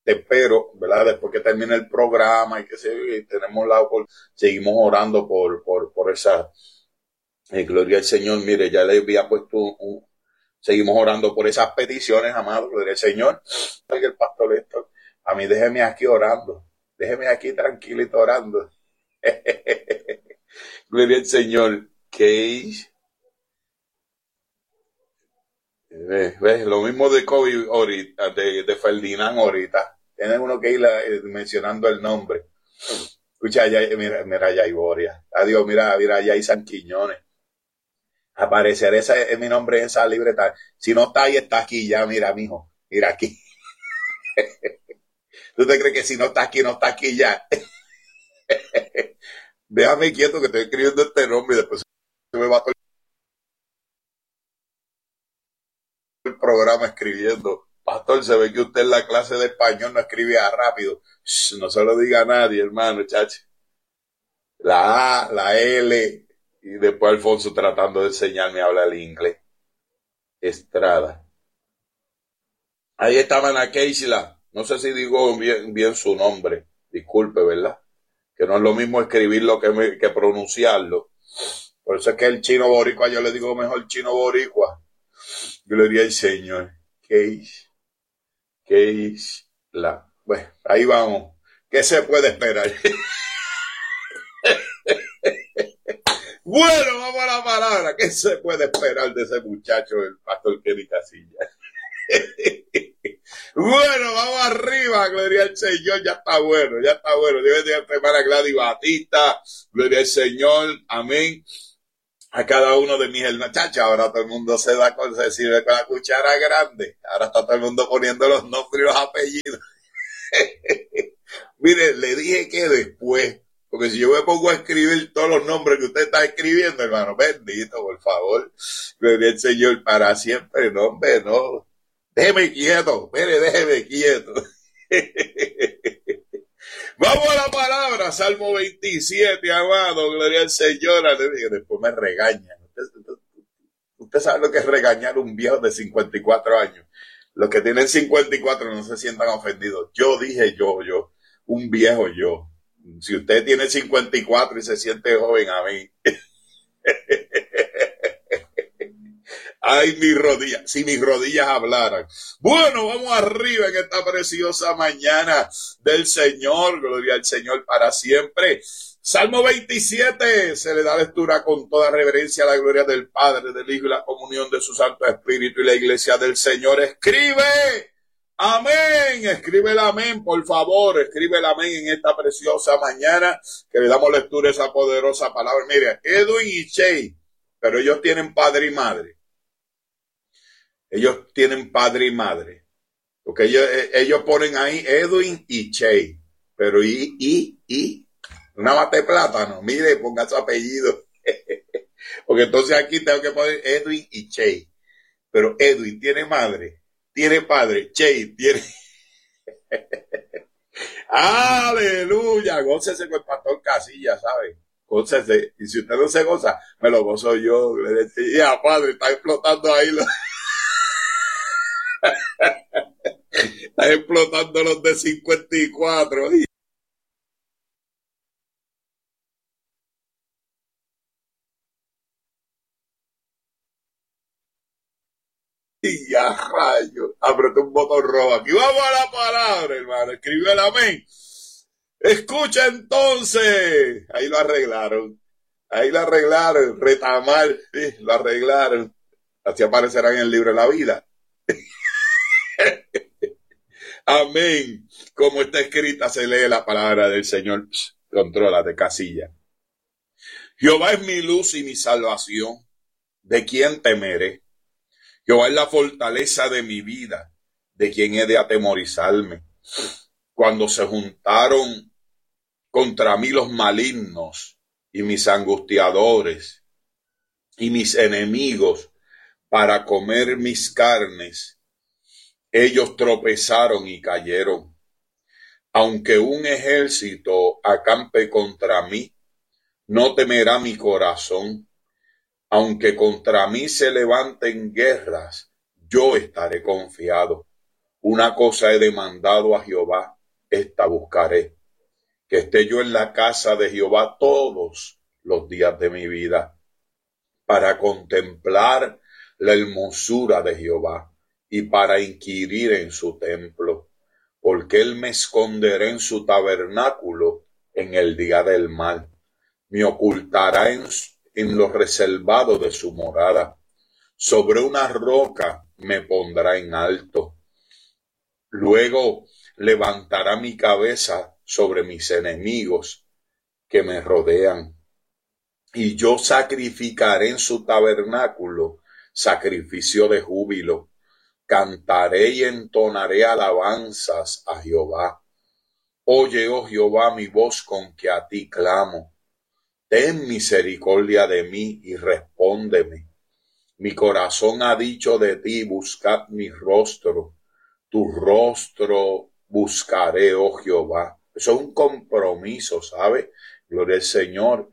te espero, ¿verdad? Después que termine el programa y que tenemos seguimos orando por esa gloria al Señor. Mire, ya le había puesto seguimos orando por esas peticiones, amado, gloria al Señor. El pastor Héctor, a mí déjeme aquí orando, déjeme aquí tranquilito orando. Gloria al Señor. ¿Ves? Lo mismo de Kobe ahorita, de Ferdinand ahorita. Tienen uno que ir mencionando el nombre. Escucha, allá, mira allá hay Boria. Adiós, mira allá hay San Quiñones. Aparecer ese es mi nombre en esa libreta. Si no está ahí, está aquí ya, mira, mijo. Mira aquí. ¿Tú te crees que si no está aquí, no está aquí ya? Déjame quieto que estoy escribiendo este nombre y después se me va todo el programa escribiendo. Pastor, se ve que usted en la clase de español no escribía rápido. Shh, no se lo diga a nadie, hermano, chacho. La A, la L, y después Alfonso tratando de enseñarme a hablar el inglés. Estrada. Ahí estaba Ana Keisla. No sé si digo bien su nombre. Disculpe, ¿verdad? Que no es lo mismo escribirlo que pronunciarlo. Por eso es que el chino boricua, yo le digo mejor chino boricua. Gloria al Señor. Keisla. Bueno, ahí vamos. ¿Qué se puede esperar? Bueno, vamos a la palabra. ¿Qué se puede esperar de ese muchacho, el pastor Kenny Casillas? Bueno, vamos arriba, gloria al Señor, ya está bueno. Debe de hermana Gladys Batista, gloria al Señor, amén. A cada uno de mis hermanos, chacha, ahora todo el mundo se sirve con la cuchara grande. Ahora está todo el mundo poniendo los nombres y los apellidos. Mire, le dije que después, porque si yo me pongo a escribir todos los nombres que usted está escribiendo, hermano, bendito, por favor, gloria al Señor para siempre, no, hombre, no. Déjeme quieto, déjeme quieto. Vamos a la palabra, Salmo 27, amado, gloria al Señor. Después me regañan. Usted sabe lo que es regañar a un viejo de 54 años. Los que tienen 54 no se sientan ofendidos. Yo dije yo, un viejo yo. Si usted tiene 54 y se siente joven, a mí. Ay, mis rodillas, si mis rodillas hablaran. Bueno, vamos arriba en esta preciosa mañana del Señor. Gloria al Señor para siempre. Salmo 27, se le da lectura con toda reverencia a la gloria del Padre, del Hijo y la comunión de su Santo Espíritu, y la iglesia del Señor escribe. Amén, escribe el amén, por favor, escribe el amén en esta preciosa mañana que le damos lectura a esa poderosa palabra. Mire, Edwin y Che, pero ellos tienen padre y madre. Ellos tienen padre y madre. Porque ellos ponen ahí Edwin y Che. Pero una mate plátano. Mire, ponga su apellido. Porque entonces aquí tengo que poner Edwin y Che. Pero Edwin tiene madre, tiene padre, Che tiene. Aleluya. Gócese con el pastor Casillas, ¿sabe? Gócese. Y si usted no se goza, me lo gozo yo. Le decía, padre, está explotando ahí los. Está explotando los de 54. Y ya rayo, apreté un botón rojo aquí. Vamos a la palabra, hermano. Escribió el amén. Escucha entonces. Ahí lo arreglaron. Retamar, sí, lo arreglaron. Así aparecerá en el libro de la vida. Amén. Como está escrita, se lee la palabra del Señor. Contrólate, Casilla. Jehová es mi luz y mi salvación. ¿De quién temeré? Jehová es la fortaleza de mi vida. ¿De quién he de atemorizarme? Cuando se juntaron contra mí los malignos y mis angustiadores y mis enemigos para comer mis carnes, ellos tropezaron y cayeron. Aunque un ejército acampe contra mí, no temerá mi corazón. Aunque contra mí se levanten guerras, yo estaré confiado. Una cosa he demandado a Jehová, esta buscaré, que esté yo en la casa de Jehová todos los días de mi vida, para contemplar la hermosura de Jehová y para inquirir en su templo, porque él me esconderá en su tabernáculo en el día del mal, me ocultará en lo reservado de su morada, sobre una roca me pondrá en alto. Luego levantará mi cabeza sobre mis enemigos que me rodean, y yo sacrificaré en su tabernáculo sacrificio de júbilo, cantaré y entonaré alabanzas a Jehová. Oye, oh Jehová, mi voz con que a ti clamo. Ten misericordia de mí y respóndeme. Mi corazón ha dicho de ti, buscad mi rostro. Tu rostro buscaré, oh Jehová. Eso es un compromiso, ¿sabe? Gloria al Señor.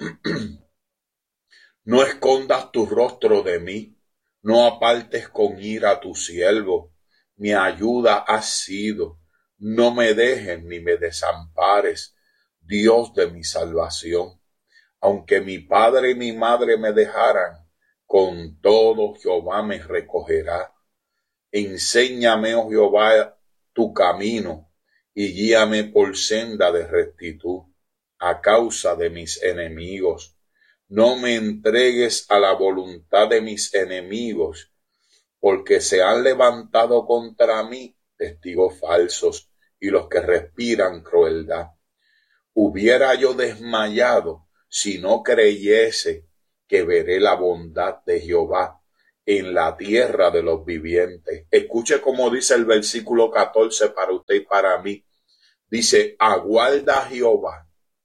No escondas tu rostro de mí, no apartes con ira a tu siervo. Mi ayuda has sido, no me dejes ni me desampares, Dios de mi salvación. Aunque mi padre y mi madre me dejaran, con todo Jehová me recogerá. Enséñame, oh Jehová, tu camino, y guíame por senda de rectitud, a causa de mis enemigos. No me entregues a la voluntad de mis enemigos, porque se han levantado contra mí testigos falsos y los que respiran crueldad. Hubiera yo desmayado si no creyese que veré la bondad de Jehová en la tierra de los vivientes. Escuche cómo dice el versículo 14 para usted y para mí. Dice, aguarda a Jehová,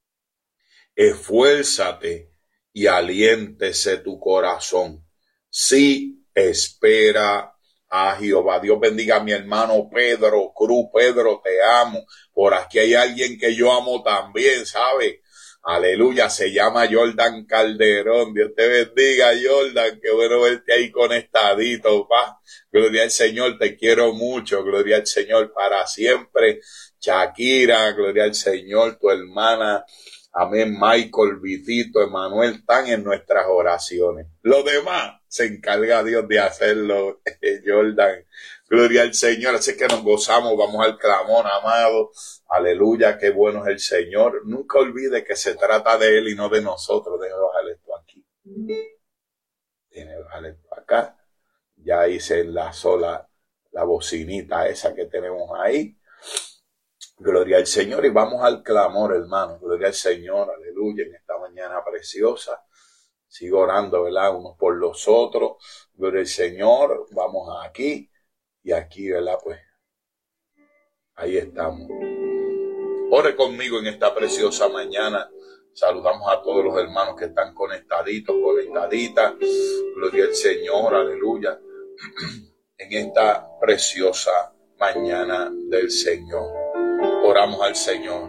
esfuérzate y aliéntese tu corazón. Sí, espera a Jehová. Dios bendiga a mi hermano Pedro Cruz. Pedro, te amo. Por aquí hay alguien que yo amo también, ¿sabe? Aleluya, se llama Jordan Calderón. Dios te bendiga, Jordan. Qué bueno verte ahí conectadito, pa. Gloria al Señor, te quiero mucho. Gloria al Señor para siempre. Shakira, gloria al Señor, tu hermana. Amén, Michael, Vitito, Emanuel, están en nuestras oraciones. Lo demás se encarga Dios de hacerlo, Jordan. Gloria al Señor, así que nos gozamos, vamos al clamor, amado. Aleluya, qué bueno es el Señor. Nunca olvide que se trata de Él y no de nosotros. Déjame bajar esto aquí. Déjame bajar esto acá. Ya hice la bocinita esa que tenemos ahí. Gloria al Señor y vamos al clamor, hermano. Gloria al Señor, aleluya, en esta mañana preciosa. Sigo orando, ¿verdad? Unos por los otros. Gloria al Señor, vamos aquí y aquí, ¿verdad? Pues ahí estamos. Ore conmigo en esta preciosa mañana. Saludamos a todos los hermanos que están conectaditos, conectaditas. Gloria al Señor, aleluya. En esta preciosa mañana del Señor. Oramos al Señor.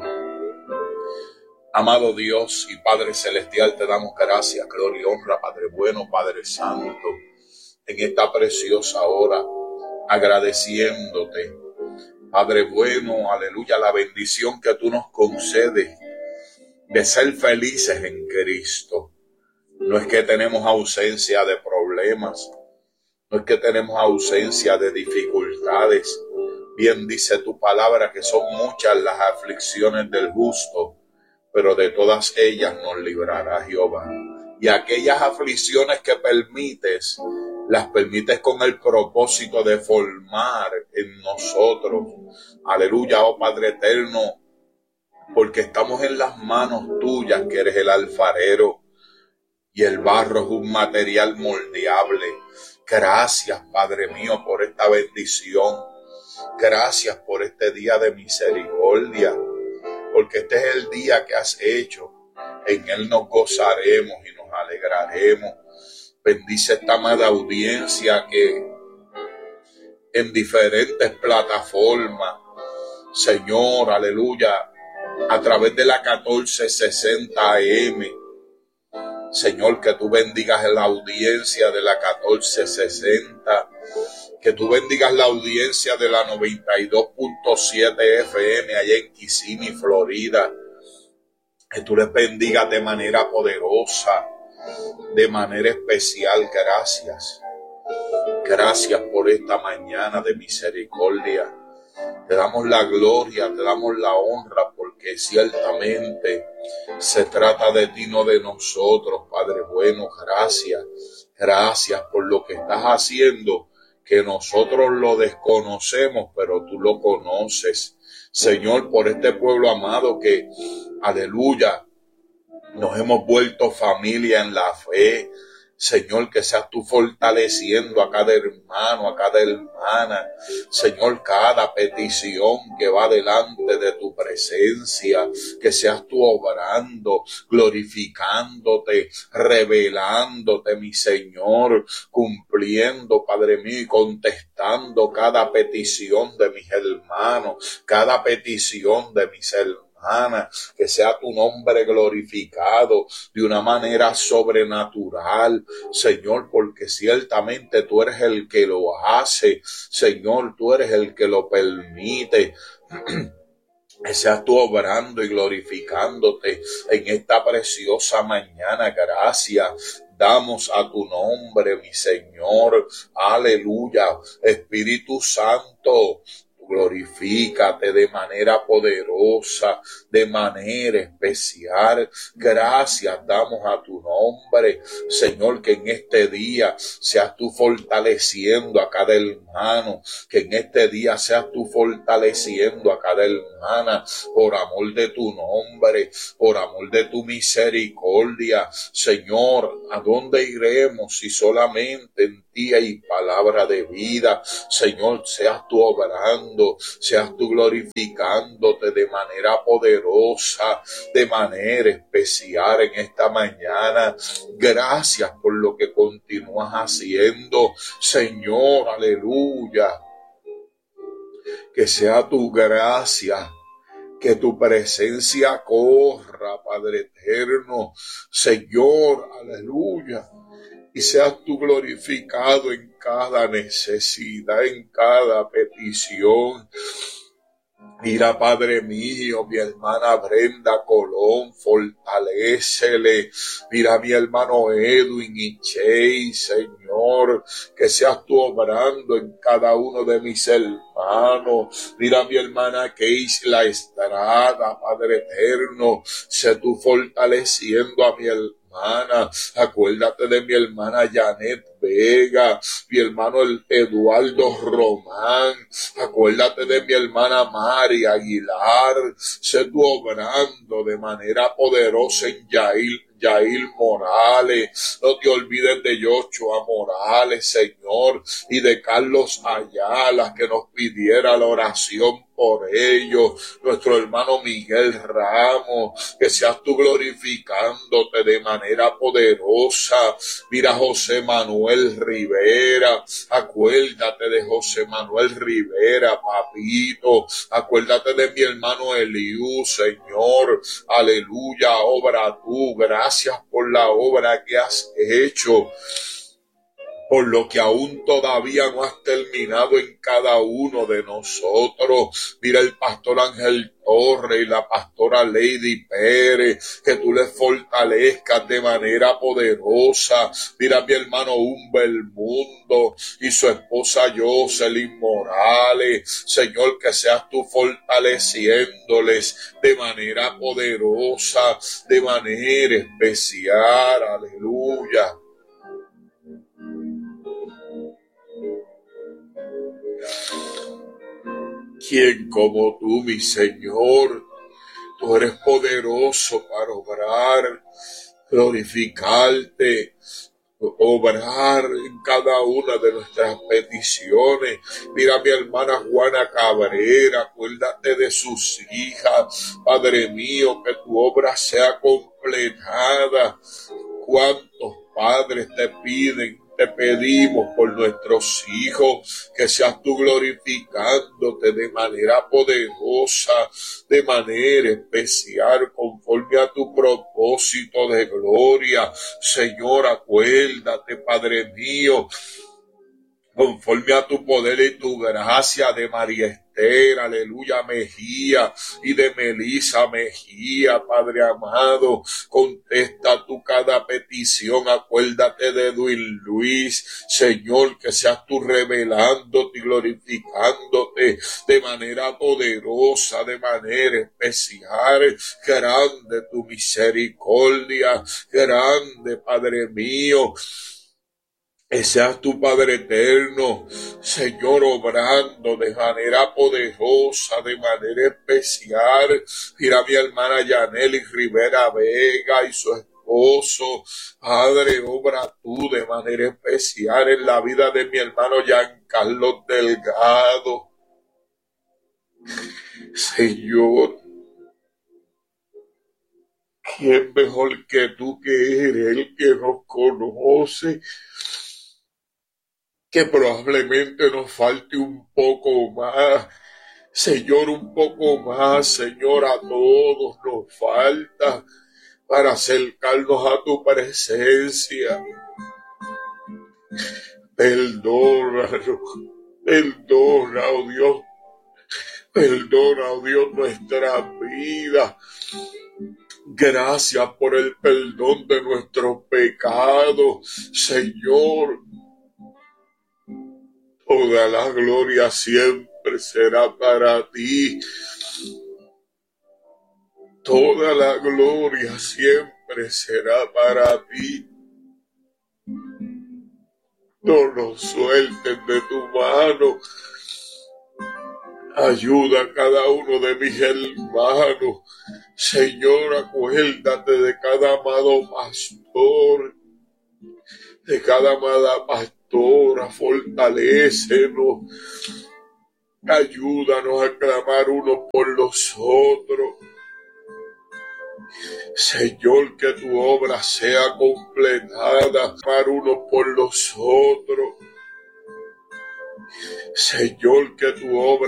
Amado Dios y Padre Celestial, te damos gracias, gloria y honra, Padre bueno, Padre Santo, en esta preciosa hora, agradeciéndote, Padre bueno, aleluya, la bendición que tú nos concedes de ser felices en Cristo. No es que tenemos ausencia de problemas, no es que tenemos ausencia de dificultades. Bien dice tu palabra que son muchas las aflicciones del justo, pero de todas ellas nos librará Jehová. Y aquellas aflicciones que permites, las permites con el propósito de formar en nosotros. Aleluya, oh Padre eterno, porque estamos en las manos tuyas, que eres el alfarero, y el barro es un material moldeable. Gracias, Padre mío, por esta bendición. Gracias por este día de misericordia, porque este es el día que has hecho. En él nos gozaremos y nos alegraremos. Bendice esta amada audiencia que en diferentes plataformas, Señor, aleluya, a través de la 1460 AM, Señor, que tú bendigas en la audiencia de la 1460, Que tú bendigas la audiencia de la 92.7 FM allá en Kissimmee, Florida. Que tú les bendigas de manera poderosa, de manera especial. Gracias. Gracias por esta mañana de misericordia. Te damos la gloria, te damos la honra, porque ciertamente se trata de ti, no de nosotros, Padre bueno. Gracias. Gracias por lo que estás haciendo, que nosotros lo desconocemos, pero tú lo conoces. Señor, por este pueblo amado que, aleluya, nos hemos vuelto familia en la fe. Señor, que seas tú fortaleciendo a cada hermano, a cada hermana. Señor, cada petición que va delante de tu presencia, que seas tú obrando, glorificándote, revelándote, mi Señor, cumpliendo, Padre mío, y contestando cada petición de mis hermanos, cada petición de mis hermanos. Que sea tu nombre glorificado de una manera sobrenatural, Señor, porque ciertamente tú eres el que lo hace, Señor, tú eres el que lo permite. Que seas tú obrando y glorificándote en esta preciosa mañana. Gracias damos a tu nombre, mi Señor. Aleluya. Espíritu Santo, glorifícate de manera poderosa, de manera especial. Gracias damos a tu nombre, Señor, que en este día seas tú fortaleciendo a cada hermano, que en este día seas tú fortaleciendo a cada hermana, por amor de tu nombre, por amor de tu misericordia. Señor, ¿a dónde iremos si solamente en ti hay palabra de vida? Señor, seas tú obrando, seas tú glorificándote de manera poderosa, de manera especial en esta mañana. Gracias por lo que continúas haciendo, Señor, aleluya. Que sea tu gracia, que tu presencia corra, Padre eterno, Señor, aleluya. Y seas tú glorificado en cada necesidad, en cada petición. Mira, Padre mío, mi hermana Brenda Colón, fortalécele. Mira, mi hermano Edwin y Chey, Señor, que seas tú obrando en cada uno de mis hermanos. Mira, mi hermana Keisla Estrada, Padre eterno, sé tú fortaleciendo a mi hermana. Acuérdate de mi hermana Janet Vega, mi hermano Eduardo Román, acuérdate de mi hermana María Aguilar. Sé tú obrando de manera poderosa en Yair Morales, no te olvides de Yochoa Morales, Señor, y de Carlos Ayala, que nos pidiera la oración por ellos, nuestro hermano Miguel Ramos, que seas tú glorificándote de manera poderosa. Mira, José Manuel Rivera, acuérdate de José Manuel Rivera, papito, acuérdate de mi hermano Eliú, Señor, aleluya, obra tú. Gracias por la obra que has hecho, por lo que aún todavía no has terminado en cada uno de nosotros. Mira el pastor Ángel Torres y la pastora Lady Pérez, que tú les fortalezcas de manera poderosa. Mira mi hermano Humber Mundo y su esposa Jocelyn Morales, Señor, que seas tú fortaleciéndoles de manera poderosa, de manera especial, aleluya. ¿Quién como tú, mi Señor? Tú eres poderoso para obrar, glorificarte, obrar en cada una de nuestras peticiones. Mira mi hermana Juana Cabrera, acuérdate de sus hijas. Padre mío, que tu obra sea completada. ¿Cuántos padres te pedimos por nuestros hijos, que seas tú glorificándote de manera poderosa, de manera especial, conforme a tu propósito de gloria? Señor, acuérdate, Padre mío, conforme a tu poder y tu gracia, de María Esther, aleluya, Mejía, y de Melisa Mejía, Padre amado, contesta tu cada petición, acuérdate de Edwin Luis, Señor, que seas tú revelándote y glorificándote de manera poderosa, de manera especial, grande tu misericordia, grande, Padre mío, que seas tu Padre eterno, Señor, obrando de manera poderosa, de manera especial. Mira a mi hermana Yaneli Rivera Vega y su esposo. Padre, obra tú de manera especial en la vida de mi hermano Giancarlo Delgado. Señor, ¿quién mejor que tú, que eres el que nos conoce? Que probablemente nos falte un poco más, Señor, un poco más, Señor, a todos nos falta para acercarnos a tu presencia. Perdónanos, perdona, oh Dios, perdona, oh Dios, nuestra vida. Gracias por el perdón de nuestros pecados, Señor. Toda la gloria siempre será para ti. Toda la gloria siempre será para ti. No nos suelten de tu mano. Ayuda a cada uno de mis hermanos. Señor, acuérdate de cada amado pastor, de cada amada pastora, fortalécenos. Ayúdanos a clamar unos por los otros. Señor, que tu obra sea completada, clamar unos por los otros. Señor, que tu obra